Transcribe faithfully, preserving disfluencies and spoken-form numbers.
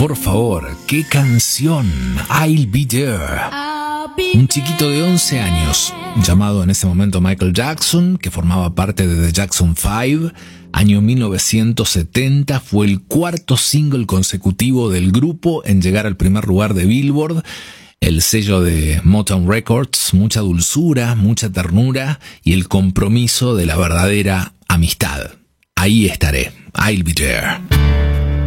por favor, qué canción, I'll Be There. Un chiquito de once años, llamado en ese momento Michael Jackson, que formaba parte de The Jackson Five, año mil novecientos setenta, fue el cuarto single consecutivo del grupo en llegar al primer lugar de Billboard, el sello de Motown Records, mucha dulzura, mucha ternura y el compromiso de la verdadera amistad. Ahí estaré, I'll Be There.